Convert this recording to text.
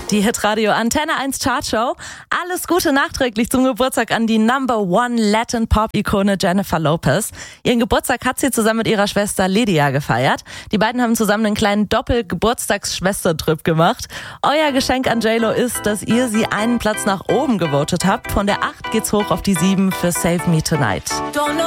Die Hitradio Antenne 1 Chartshow. Alles Gute nachträglich zum Geburtstag an die #1 Latin-Pop-Ikone Jennifer Lopez. Ihren Geburtstag hat sie zusammen mit ihrer Schwester Lydia gefeiert. Die beiden haben zusammen einen kleinen Doppel-Geburtstags-Schwester-Trip gemacht. Euer Geschenk an JLo ist, dass ihr sie einen Platz nach oben gewotet habt. Von der 8 geht's hoch auf die 7 für Save Me Tonight.